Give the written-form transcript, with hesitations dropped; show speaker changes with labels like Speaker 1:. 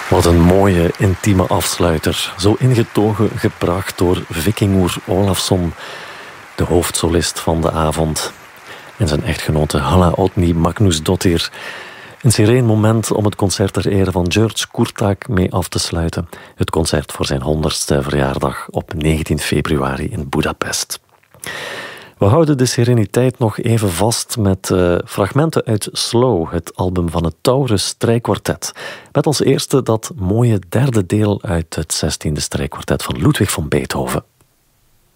Speaker 1: Wat een mooie, intieme afsluiter. Zo ingetogen gebracht door Vikingur Olafsson, de hoofdsolist van de avond. En zijn echtgenote Halla Oddny Magnúsdóttir. Een sereen moment om het concert ter ere van György Kurták mee af te sluiten. Het concert voor zijn 100ste verjaardag op 19 februari in Budapest. We houden de sereniteit nog even vast met fragmenten uit Slow, het album van het Taurus Strijkkwartet. Met als eerste dat mooie derde deel uit het 16e strijkkwartet van Ludwig van Beethoven.